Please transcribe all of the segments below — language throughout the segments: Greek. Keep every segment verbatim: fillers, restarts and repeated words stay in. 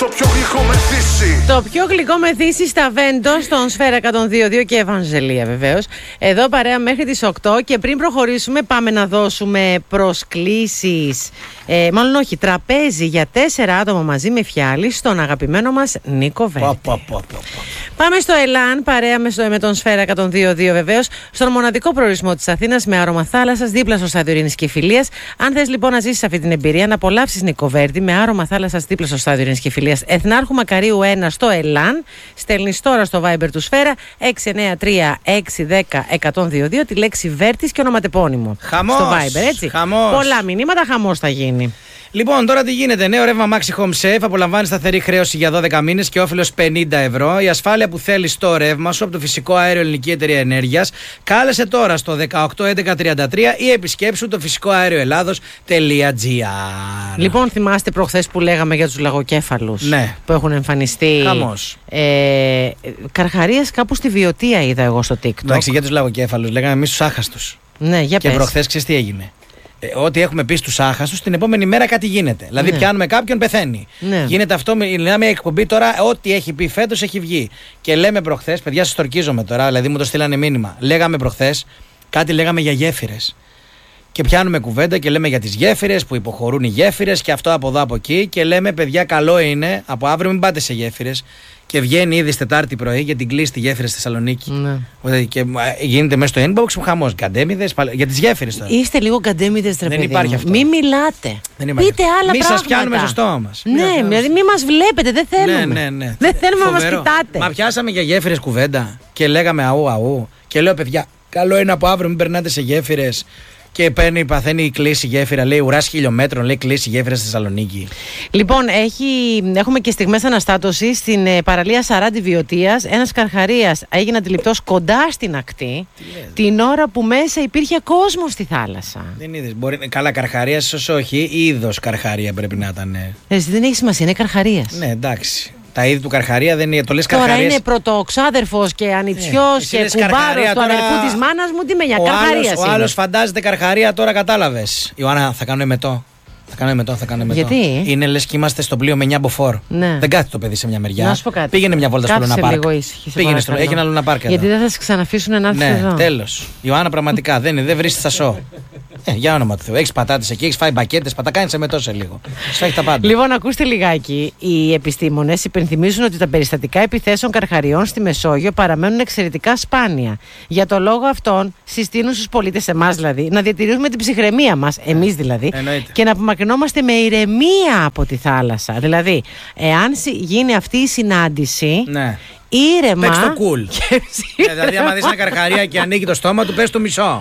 το πιο γλυκό μεθύσι. Το πιο γλυκό μεθύσι στα Βέντο, στον Σφαίρα εκατόν δύο κόμμα δύο και Ευαγγελία βεβαίως. Εδώ παρέα μέχρι τις οκτώ και πριν προχωρήσουμε πάμε να δώσουμε προσκλήσεις, ε, μάλλον όχι, τραπέζι για τέσσερα άτομα μαζί με φιάλι στον αγαπημένο μας Νίκο Βέρτη. Πα, πα, πα, πα. Πάμε στο Ελάν, παρέα με, στο, με τον Σφαίρα εκατόν δύο κόμμα δύο βεβαίως, στον μοναδικό προορισμό της Αθήνας με άρωμα θάλασσας, δίπλα στο στάδιο Ειρήνης και Φιλίας. Αν θες λοιπόν να ζήσεις αυτή την εμπειρία, να απολαύσεις Νίκο Βέρτη με άρωμα θάλασσας δίπλα στο στάδιο Ειρήνης και Φιλίας, Εθνάρχου Μακαρίου ένα στο Ελάν, στέλνεις τώρα στο Viber του Σφαίρα έξι εννιά τρία έξι ένα μηδέν ένα μηδέν δύο δύο τη λέξη Βέρτης και ονοματεπώνυμο. Χαμός, στο Viber, έτσι. Χαμός. Πολλά μηνύματα, χαμός θα γίνει. Λοιπόν, τώρα τι γίνεται. Νέο ρεύμα Maxi Home Safe. Απολαμβάνει σταθερή χρέωση για δώδεκα μήνες και όφελος πενήντα ευρώ. Η ασφάλεια που θέλει στο ρεύμα σου από το φυσικό αέριο Ελληνική Εταιρεία Ενέργειας. Κάλεσε τώρα στο δεκαοκτώ έντεκα τριάντα τρία ή επισκέψου το φυσικό αέριο Ελλάδος τελεία τζι άρ. Λοιπόν, θυμάστε προχθές που λέγαμε για τους λαγοκέφαλους, ναι, που έχουν εμφανιστεί. Χαμός. Ε, Καρχαρίας κάπου στη Βιωτία είδα εγώ στο TikTok. Εντάξει, για τους λαγοκέφαλους λέγαμε εμείς τους άχαστους. Ναι, για και προχθές ξέρεις τι έγινε. Ε, ό,τι έχουμε πει στους άχαστους, την επόμενη μέρα κάτι γίνεται. Δηλαδή, ναι, πιάνουμε κάποιον, πεθαίνει. Ναι. Γίνεται αυτό, μιλάμε μια εκπομπή τώρα, ό,τι έχει πει φέτος έχει βγει. Και λέμε προχθές, παιδιά, σας τορκίζομαι τώρα, δηλαδή μου το στείλανε μήνυμα. Λέγαμε προχθές, κάτι λέγαμε για γέφυρες. Και πιάνουμε κουβέντα και λέμε για τις γέφυρες που υποχωρούν οι γέφυρες και αυτό από εδώ από εκεί. Και λέμε, παιδιά, καλό είναι από αύριο μην πάτε σε γέφυρες. Και βγαίνει ήδη Τετάρτη πρωί για την κλείσει τη γέφυρα στη Θεσσαλονίκη. Ναι. Και γίνεται μέσα στο inbox μου χαμός. Γκαντέμιδες για τις γέφυρες τώρα. Είστε λίγο γκαντέμιδες, ρε παιδί. Δεν υπάρχει αυτό. Μην μιλάτε. Δεν Πείτε άλλα μη πράγματα. Σας πιάνουμε στο στόμα μας. Ναι, δηλαδή μην μας βλέπετε, δεν θέλουμε. Ναι, ναι, ναι. Δεν θέλουμε Φοβερό. να μας κοιτάτε. Μα πιάσαμε για γέφυρες κουβέντα και λέγαμε αού, αού. Και λέω, παιδιά, καλό είναι από αύριο μην περνάτε σε γέφυρες. Και παίρνει, παθαίνει η κλίση γέφυρα, λέει ουράς χιλιόμετρων, λέει κλίση γέφυρα στη Θεσσαλονίκη. Λοιπόν, έχει, έχουμε και στιγμές αναστάτωσης στην ε, παραλία Σαράντη Βιωτίας. Ένας καρχαρίας έγινε αντιληπτός κοντά στην ακτή, την ώρα που μέσα υπήρχε κόσμος στη θάλασσα. Δεν είδες, μπορεί, καλά καρχαρίας, όσο όχι, είδος καρχαρία πρέπει να ήταν. Εσύ δεν έχει σημασία, είναι καρχαρίας. Ναι, εντάξει. Τα είδη του καρχαρία δεν είναι. Το λες τώρα καρχαρίας... είναι πρωτοξάδερφος και ανιψιός ε, και κουμπάρος του αδερφού της μάνας μου. Τι με νοιάζει, καρχαρίας. Ο άλλος φαντάζεται καρχαρία, τώρα κατάλαβες. Ιωάννα, θα κάνουμε μετό. Θα κάνουμε μετό, θα κάνουμε μετό. Γιατί? Είναι λες και είμαστε στο πλοίο με εννιά μποφόρ. Ναι. Δεν κάθεται το παιδί σε μια μεριά. Να σου πω κάτι. Πήγαινε μια βόλτα στο Λούνα Πάρκ. Πήγαινε στο Έχει ένα Λούνα Πάρκ. Γιατί δεν θα σε ξαναφήσουν να έρθει ναι, εδώ. Τέλος. Ιωάννα, πραγματικά δεν, δεν βρίσκει τα σω. Ε, για όνομα του Θεού. Έχεις πατάτες εκεί, έχεις φάει μπακέτες, πατά, κάνεις σε μετό σε λίγο. Σου έχει τα πάντα. Λοιπόν, ακούστε λιγάκι. Οι επιστήμονες υπενθυμίζουν ότι τα περιστατικά επιθέσεων καρχαριών στη Μεσόγειο παραμένουν εξαιρετικά σπάνια. Για το λόγο αυτόν, συστήνουν στους πολίτες, εμάς δηλαδή, να διατηρούμε την ψυχραιμία μας, εμείς δηλαδή, εννοείται, και να απομακρυνόμαστε με ηρεμία από τη θάλασσα. Δηλαδή, εάν γίνει αυτή η συνάντηση. Ναι. Ήρεμα. Παίξ' το cool. Ναι, δηλαδή, άμα δεις ένα καρχαρία και ανοίγει το στόμα του, πες το μισό.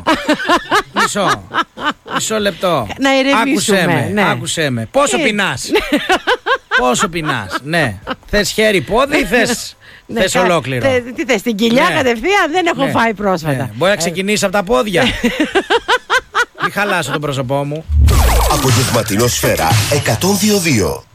Μισό. Μισό λεπτό. Να ηρεμήσουμε. Άκουσέ με. Ναι. Άκουσέ με. Πόσο πεινάς. Πόσο πεινάς. Ναι. Θες χέρι, πόδι ή θες, ναι, θες ολόκληρο. Θε, τι θες, την κοιλιά ναι, κατευθείαν, δεν έχω ναι, φάει πρόσφατα. Ναι. Μπορεί να ξεκινήσει από τα πόδια. Μην χαλάσω το πρόσωπό μου. Απογευματινό Σφαίρα εκατόν δύο κόμμα δύο.